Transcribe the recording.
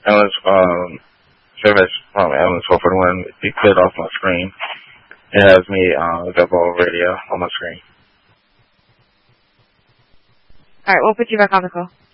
Ellen's service from Ellen's 441 be cleared off my screen. It has me double radio on my screen. All right, we'll put you back on the call.